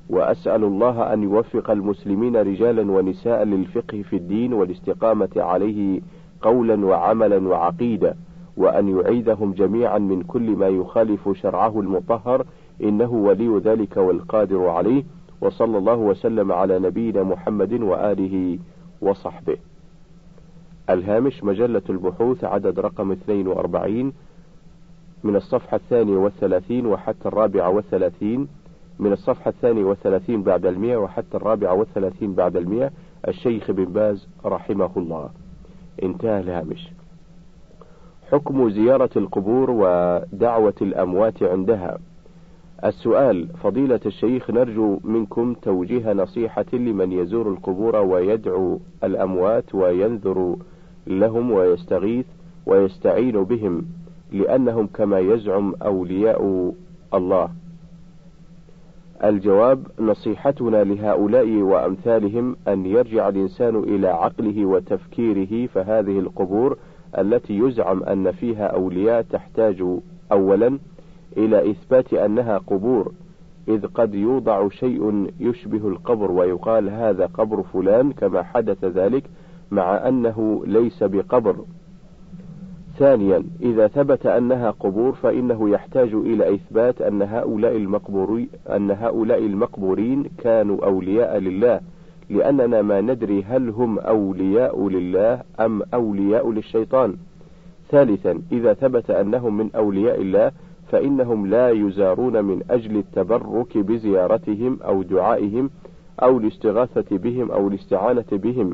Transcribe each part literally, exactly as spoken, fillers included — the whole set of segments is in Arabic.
وأسأل الله أن يوفق المسلمين رجالا ونساء للفقه في الدين والاستقامة عليه قولا وعملا وعقيدة، وأن يعيدهم جميعا من كل ما يخالف شرعه المطهر، إنه ولي ذلك والقادر عليه. وصلى الله وسلم على نبينا محمد وآله وصحبه. الهامش: مجلة البحوث، عدد رقم اثنين وأربعين، من الصفحة الثانية والثلاثين وحتى الرابعة والثلاثين، من الصفحة الثانية والثلاثين بعد المئة وحتى الرابعة والثلاثين بعد المئة، الشيخ بن باز رحمه الله. انتهى الهامش. حكم زيارة القبور ودعوة الأموات عندها. السؤال: فضيلة الشيخ، نرجو منكم توجيه نصيحة لمن يزور القبور ويدعو الأموات وينذر لهم ويستغيث ويستعين بهم، لأنهم كما يزعم أولياء الله. الجواب: نصيحتنا لهؤلاء وأمثالهم أن يرجع الإنسان إلى عقله وتفكيره، فهذه القبور التي يزعم أن فيها أولياء تحتاج أولا إلى إثبات أنها قبور، إذ قد يوضع شيء يشبه القبر ويقال هذا قبر فلان، كما حدث ذلك مع أنه ليس بقبر. ثانيا، إذا ثبت أنها قبور فإنه يحتاج إلى إثبات أن هؤلاء المقبورين أن هؤلاء المقبورين كانوا أولياء لله، لأننا ما ندري هل هم أولياء لله أم أولياء للشيطان. ثالثا، إذا ثبت أنهم من أولياء الله فإنهم لا يزارون من أجل التبرك بزيارتهم أو دعائهم أو الاستغاثة بهم أو الاستعانة بهم،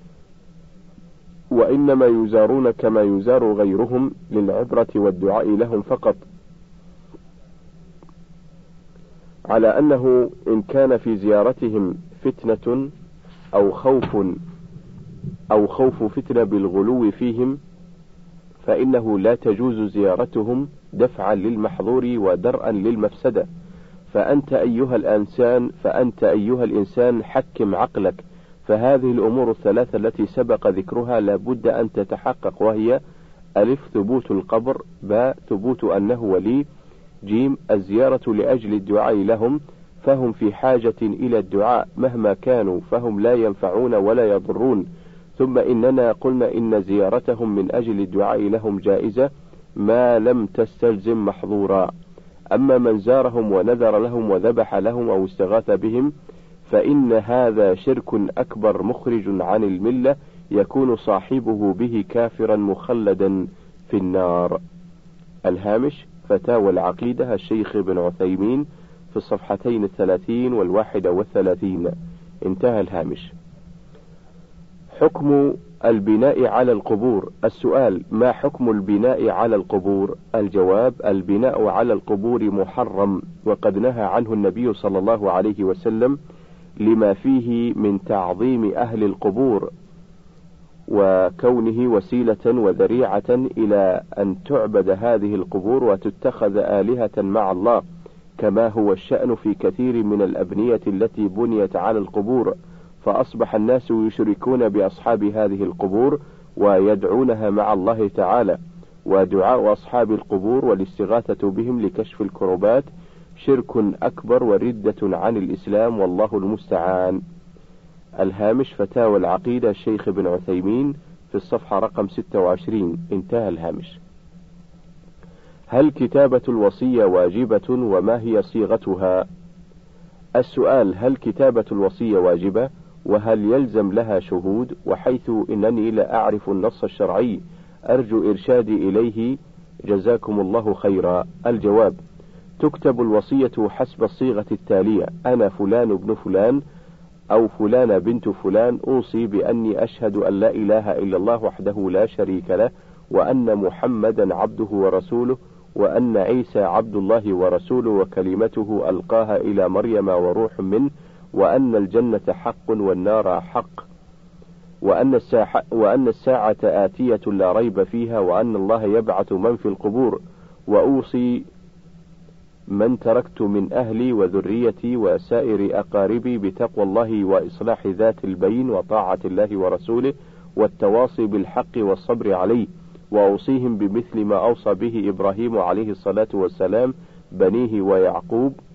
وإنما يزارون كما يزار غيرهم للعبرة والدعاء لهم فقط، على أنه إن كان في زيارتهم فتنة أو خوف أو خوف فتنة بالغلو فيهم فإنه لا تجوز زيارتهم دفعا للمحظور ودرءا للمفسدة. فأنت أيها الإنسان فأنت أيها الإنسان حكم عقلك، فهذه الأمور الثلاثة التي سبق ذكرها لابد أن تتحقق، وهي: ألف ثبوت القبر، باء ثبوت أنه ولي، جيم الزيارة لأجل الدعاء لهم، فهم في حاجة إلى الدعاء مهما كانوا، فهم لا ينفعون ولا يضرون. ثم إننا قلنا إن زيارتهم من أجل الدعاء لهم جائزة ما لم تستلزم محظورا. أما من زارهم ونذر لهم وذبح لهم أو استغاث بهم فإن هذا شرك أكبر مخرج عن الملة، يكون صاحبه به كافرا مخلدا في النار. الهامش: فتاوى العقيدة، الشيخ بن عثيمين، في الصفحتين الثلاثين والواحدة والثلاثين. انتهى الهامش. حكم البناء على القبور. السؤال: ما حكم البناء على القبور؟ الجواب: البناء على القبور محرم، وقد نهى عنه النبي صلى الله عليه وسلم لما فيه من تعظيم أهل القبور وكونه وسيلة وذريعة إلى أن تعبد هذه القبور وتتخذ آلهة مع الله، كما هو الشأن في كثير من الأبنية التي بنيت على القبور، فأصبح الناس يشركون بأصحاب هذه القبور ويدعونها مع الله تعالى. ودعاء أصحاب القبور والاستغاثة بهم لكشف الكربات شرك أكبر وردة عن الإسلام، والله المستعان. الهامش: فتاوى العقيدة، الشيخ بن عثيمين، في الصفحة رقم ستة وعشرين. انتهى الهامش. هل كتابة الوصية واجبة، وما هي صيغتها؟ السؤال: هل كتابة الوصية واجبة، وهل يلزم لها شهود؟ وحيث إنني لا أعرف النص الشرعي أرجو إرشادي إليه، جزاكم الله خيرا. الجواب: تكتب الوصية حسب الصيغة التالية: أنا فلان ابن فلان أو فلانة بنت فلان أوصي بأني أشهد أن لا إله إلا الله وحده لا شريك له، وأن محمدا عبده ورسوله، وأن عيسى عبد الله ورسوله وكلمته ألقاها إلى مريم وروح منه، وأن الجنة حق والنار حق، وأن الساعة, وأن الساعة آتية لا ريب فيها، وأن الله يبعث من في القبور، وأوصي من تركت من أهلي وذريتي وسائر أقاربي بتقوى الله وإصلاح ذات البين وطاعة الله ورسوله والتواصي بالحق والصبر عليه، وأوصيهم بمثل ما أوصى به إبراهيم عليه الصلاة والسلام بنيه ويعقوب